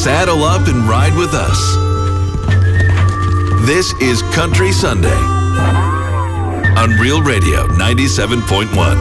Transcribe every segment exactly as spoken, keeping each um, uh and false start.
Saddle up and ride with us. This is Country Sunday on Real Radio ninety-seven point one.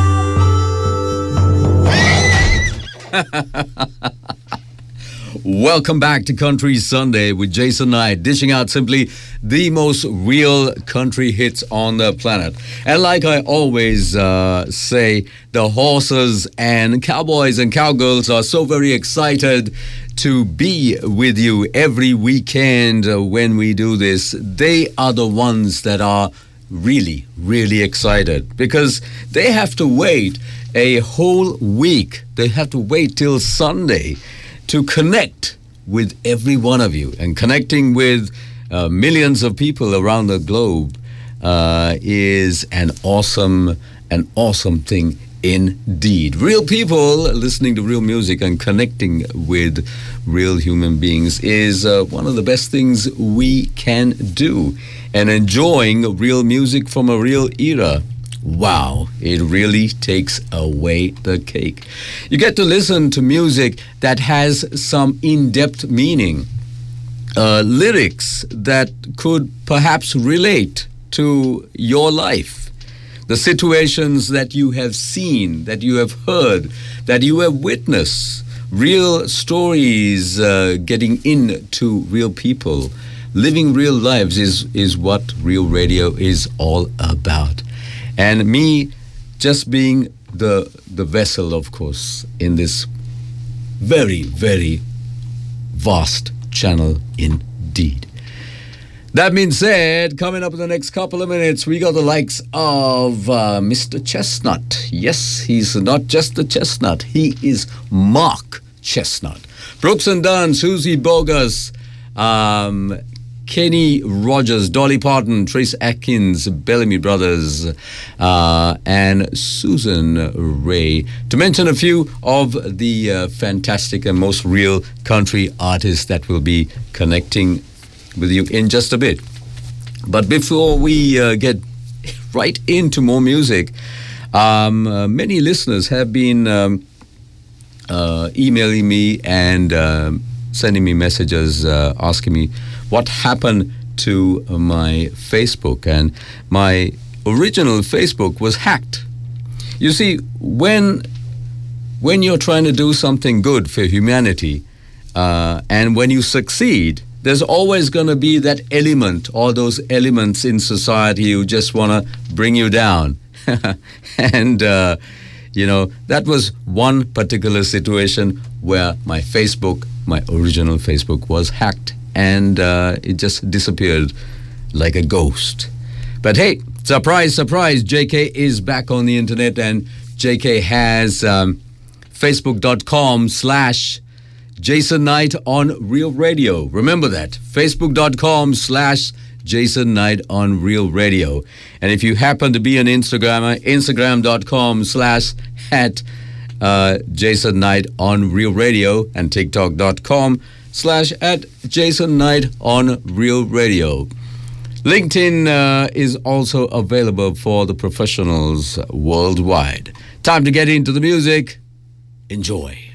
Welcome back to Country Sunday with Jason Knight, dishing out simply the most real country hits on the planet. And like I always uh, say, the horses and cowboys and cowgirls are so very excited to be with you every weekend uh, when we do this. They are the ones that are really, really excited because they have to wait a whole week. They have to wait till Sunday to connect with every one of you. And connecting with uh, millions of people around the globe uh, is an awesome, an awesome thing indeed. Real people listening to real music and connecting with real human beings is uh, one of the best things we can do. And enjoying real music from a real era, wow, it really takes away the cake. You get to listen to music that has some in-depth meaning, uh, lyrics that could perhaps relate to your life, the situations that you have seen, that you have heard, that you have witnessed, real stories uh, getting into real people. Living real lives is, is what Real Radio is all about. And me just being the the vessel, of course, in this very, very vast channel indeed. That being said, coming up in the next couple of minutes, we got the likes of uh, Mister Chestnut. Yes, he's not just a chestnut. He is Mark Chestnut. Brooks and Dunn, Susie Bogus, um... Kenny Rogers, Dolly Parton, Trace Atkins, Bellamy Brothers, uh, and Susan Ray, to mention a few of the uh, fantastic and most real country artists that will be connecting with you in just a bit. But before we uh, get right into more music, um, uh, many listeners have been um, uh, emailing me and uh, sending me messages uh, asking me what happened to my Facebook. And my original Facebook was hacked. You see, when when you're trying to do something good for humanity, uh, and when you succeed, there's always going to be that element, or those elements in society who just want to bring you down. and, uh, you know, that was one particular situation where my Facebook, my original Facebook, was hacked. And uh, it just disappeared like a ghost. But hey, surprise, surprise, J K is back on the internet, and J K has um, facebook.com slash Jason Knight on Real Radio. Remember that, facebook.com slash Jason Knight on Real Radio. And if you happen to be an Instagrammer, instagram.com slash at uh, Jason Knight on Real Radio, and tiktok.com slash at Jason Knight on Real Radio. LinkedIn uh, is also available for the professionals worldwide. Time to get into the music. Enjoy.